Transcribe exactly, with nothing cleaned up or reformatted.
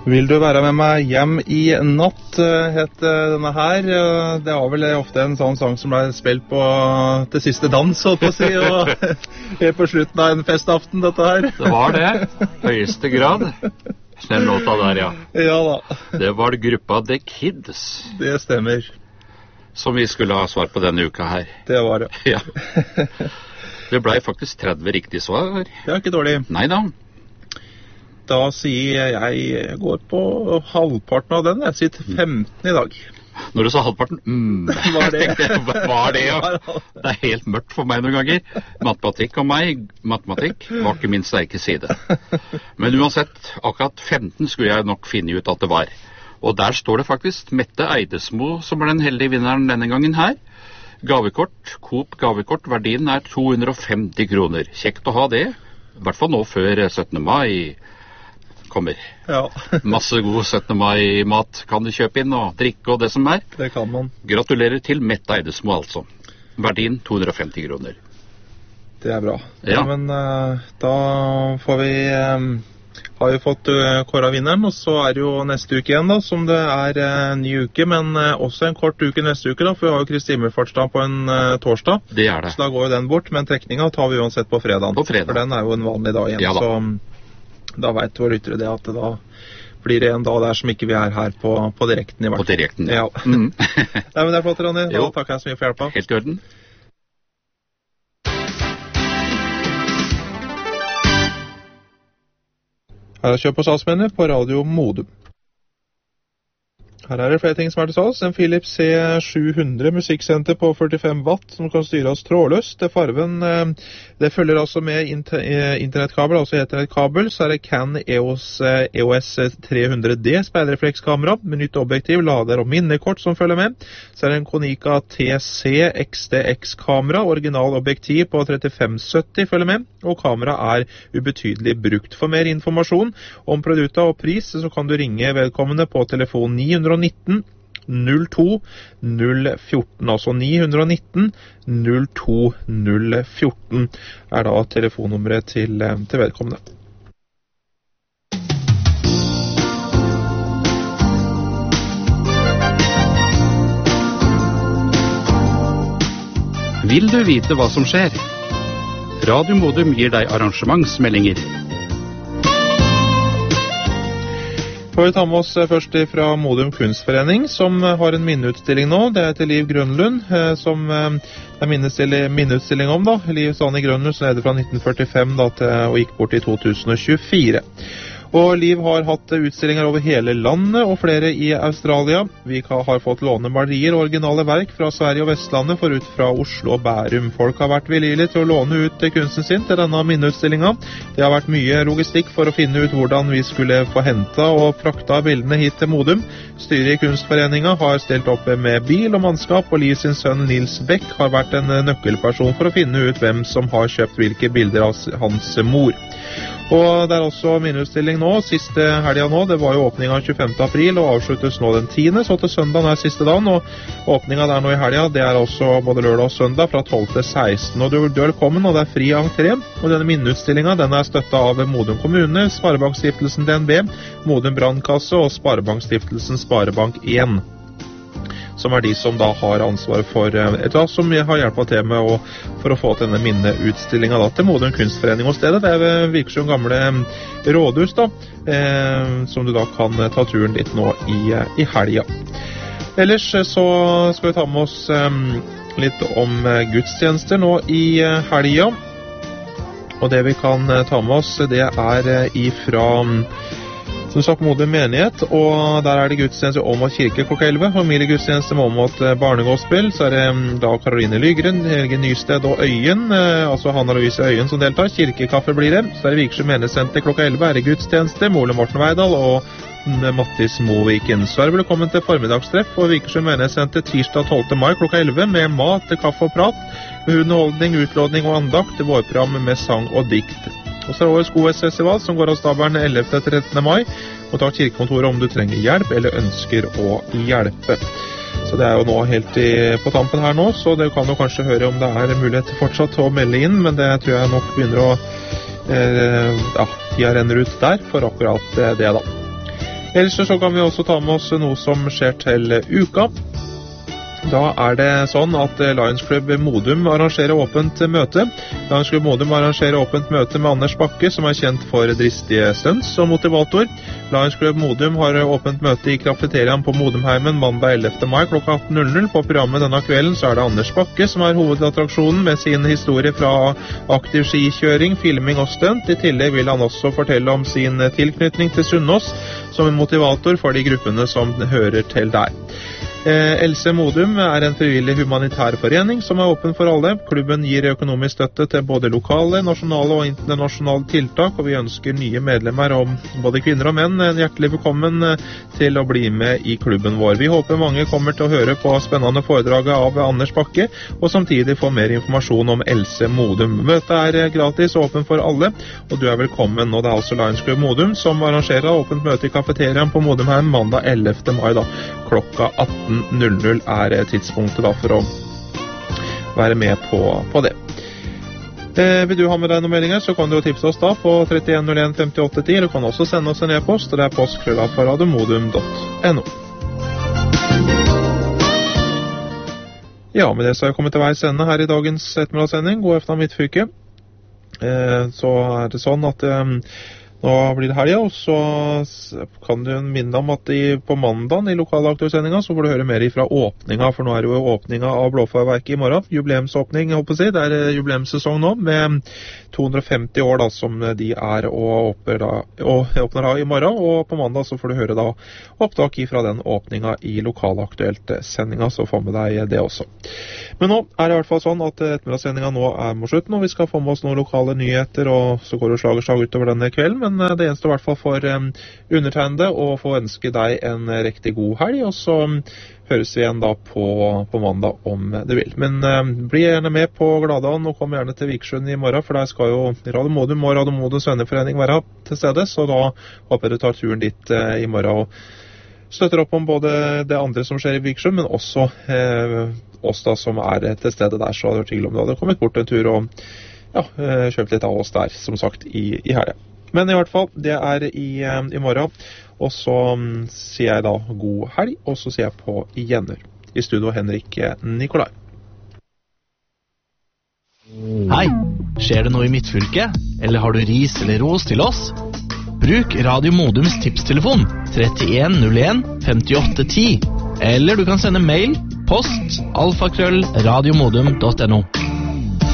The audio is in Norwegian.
Vil du være med meg hjem i natt, het denne her. Det var vel ofte en sånn sang som ble spilt på til siste dans, holdt på å si, og helt på slutten av en festaften, dette her. Det var det, høyeste grad. Den låta der, ja. Ja da. Det var gruppa The Kids. Det stemmer. Som vi skulle ha svar på denne uka her. Det var det. Ja. Det ble faktisk tretti riktig svar. Det er ikke dårlig. Neida. Da sier jeg, jeg går på halvparten av den. Jeg sier femten i dag. Når du sa halvparten, mm. Var det? Var det, ja. Det er helt mørkt for meg noen ganger. Matematikk og meg, matematikk var ikke min sterke side. Men uansett, akkurat femten skulle jeg nok finne ut at det var. Og der står det faktisk Mette Eidesmo som er den heldige vinneren denne gangen her. Gavekort, Coop gavekort, verdien er to hundre og femti kroner. Kjekt å ha det, i hvert fall nå før syttende mai kommer. Ja. Masse god syttende mai-mat kan du kjøpe inn, og drikke og det som er. Det kan man. Gratulerer til Mette Eidesmo, altså. Verdien to hundre og femti kroner. Det er bra. Ja. Ja, men uh, da får vi... Um, har vi fått uh, kåret vinneren, og så er det jo neste uke igjen da, som det er uh, ny uke, men uh, også en kort uke neste uke da, for vi har jo Kristi himmelfartsdag på en uh, torsdag. Det er det. Så da går jo den bort, men trekninga tar vi uansett på fredagen. På fredag. For den er jo en vanlig dag igjen, ja, da. så da vet vår lyttere det at det da blir det en dag der som ikke vi er her på, på direkten i hvert fall. På direkten, ja. ja. Mm. Nei, men det er flott, Ronny. Da takker jeg så mye for hjelpa. Helt i orden. Her er kjøp på salgsmennene på Radio Modum. Her er det flere ting som er til salgs. En Philips C sju hundre musikksenter på førtifem watt som kan styres trådløst. Det farven, det følger altså med internettkabel, altså ethernet-kabel. Så er det Canon E O S, E O S tre hundre D speilreflekskamera med nytt objektiv, lader og minnekort som følger med. Så er det en Konica T C X D X-kamera, original objektiv på trettifem sytti følger med. Og kamera er ubetydelig brukt. For mer informasjon om produktet og pris, så kan du ringe vedkommende på telefon ni nitten null to null fjorten, altså ni nitten null to null fjorten er da telefonnummeret til, til vedkommende. Vil du vite hva som skjer? Radio Modum gir deg arrangementsmeldinger. Får vi ta med oss først fra Modum Kunstforening, som har en minneutstilling nå. Det er til Liv Grønlund, som det er minneutstilling om da. Liv Sani Grønlund, som leder fra nitten førtifem da, til, og gikk bort i to tusen og tjuefire. Og Liv har hatt utstillinger over hele landet, og flere i Australia. Vi har fått låne malerier og originale verk fra Sverige og Vestlandet, forut fra Oslo og Bærum. Folk har vært villige til å låne ut kunsten sin til denne minneutstillingen. Det har vært mye logistikk for å finne ut hvordan vi skulle få hentet og frakta bildene hit til Modum. Styret i Kunstforeningen har stilt opp med bil og mannskap, og Liv sin sønn Nils Beck har vært en nøkkelperson for å finne ut hvem som har kjøpt hvilke bilder av hans mor. Og det er også minneutstilling nå, siste helga nå. Det var jo åpningen tjuefemte april og avsluttes nå den tiende, så til søndagen er siste dagen. Og åpningen der nå i helga, det er også både lørdag og søndag fra tolv til seksten. Og du er velkommen, og det er fri entré. Og denne minneutstillingen, den er støttet av Modum kommune, Sparebankstiftelsen D N B, Modum Brandkasse og Sparebankstiftelsen Sparebank én. Som er de som da har ansvar for et hva som har hjulpet til med å, for å få til denne minneutstillingen da, til Modum Kunstforening og stedet. Det er ved Vikersund gamle rådhus da, eh, som du da kan ta turen dit nå i, i helga. Ellers så skal vi ta med oss eh, litt om gudstjenester nå i helga. Og det vi kan ta med oss, det er ifra... Som sagt, Modum menighet, og der er det gudstjeneste om at kirke klokka elleve, familiegudstjeneste om at barnegospel, så er det da Karoline Lygren, Helge Nysted og Øyen, altså Hanna Louise Øyen som deltar, kirkekaffe blir det, så er det Vikersund menighetssenter klokka elleve, er det gudstjeneste, Ole Morten Veidal og Mattis Moviken. Så er det velkommen til formiddagstreff på Vikersund menighetssenter tirsdag tolvte mai klokka elleve, med mat, kaffe og prat, underholdning, utlådning og andakt, vårprogram med sang og dikt. Og så er det årets godhetsfestival som går av stabelen ellevte til trettende mai, og ta kirkekontoret om du trenger hjelp eller ønsker å hjelpe. Så det er jo nå helt i, på tampen her nå, så det kan jo kanskje høre om det er mulighet fortsatt å melde inn, men det tror jeg nok begynner å, eh, ja, tida renner ut der for akkurat det da. Ellers så kan vi også ta med oss noe som skjer til uka. Da er det sånn at Lions Club Modum arrangerer åpent møte. Lions Club Modum arrangerer åpent møte med Anders Bakke, som er kjent for dristige stunts og motivator. Lions Club Modum har åpent møte i kafeteriaen på Modumheimen mandag ellevte mai klokka atten null null. På programmet denne kvelden så er det Anders Bakke som er hovedattraksjonen med sin historie fra aktiv skikjøring, filming og stunt. I tillegg vil han også fortelle om sin tilknytning til Sunnaas som en motivator for de gruppene som hører til der. L C Modum er en frivillig humanitær forening som er åpen for alle. Klubben gir økonomisk støtte til både lokale, nasjonale og internasjonale tiltak, og vi ønsker nye medlemmer, om både kvinner og menn, en hjertelig velkommen til å bli med i klubben vår. Vi håper mange kommer til å høre på spennende foredraget av Anders Bakke, og samtidig få mer informasjon om L C Modum. Møtet er gratis og åpen for alle, og du er velkommen. Og det er altså Lions Club Modum som arrangerer åpent møte i kafeteriaen på Modumheim mandag ellevte mai da, klokka atten null null er tidspunktet da for å være med på, på det. Eh, vil du ha med deg noen meldinger, så kan du jo tipse oss da på trettien null en femtiåtte ti. Du kan også sende oss en e-post, og det er postkrølla på radiomodum punktum no. Ja, med det så har jeg kommet til hver sende her i dagens ettermiddagssending. God eftermiddag Midtfylke. Eh, så er det sånn at eh, nå blir det helga, og så kan du minne om at i, på mandagen i lokalaktuellsendinga så får du høre mer ifra åpninga, for nå er det jo åpninga av Blåfarverket i morgen. Jubileumsåpning, jeg håper å si. Det er jubileumssesong nå, med to hundre og femti år da, som de er og åpner da, og åpner da i morgen, og på mandag så får du høre da opptak ifra den åpninga i lokalaktuelt-sendinga, så få med deg det også. Men nå er det i hvert fall sånn at ettermiddagssendinga nå er mot slutten, og vi skal få med oss noen lokale nyheter, og så går det slag og slag utover denne kvelden, men det eneste i hvert fall for um, undertegnede å få ønske deg en riktig god helg, og så um, høres vi igjen da på, på mandag om du vil. Men um, bli gjerne med på Gladalen, og kom gjerne til Vikersund i morgen, for der skal jo Radio Modum og Radio Modums venneforening være til stede, så da håper jeg du tar turen dit uh, i morgen og støtter opp om både det andre som skjer i Vikersund, men også uh, oss da som er til stede der, så hadde det vært hyggelig om du hadde kommet bort en tur og ja, uh, kjøpt litt av oss der, som sagt, i, i helgen. Men i hvert fall, det er i, i morgen, og så um, sier jeg da god helg, og så sier jeg på gjenhør. I studio Henrik Nikolai. Hei, skjer det noe i Midtfylke? Eller har du ris eller ros til oss? Bruk Radio Modums tipstelefon trettien null en femtiåtte ti, eller du kan sende mail, post, alfakrøll, radiomodum punktum no.